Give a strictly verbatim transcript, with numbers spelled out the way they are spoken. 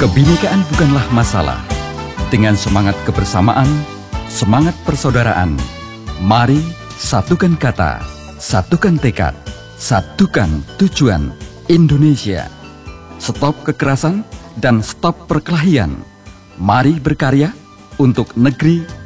Kebinekaan bukanlah masalah. Dengan semangat kebersamaan, semangat persaudaraan, mari satukan kata, satukan tekad, satukan tujuan Indonesia. Stop kekerasan dan stop perkelahian. Mari berkarya untuk negeri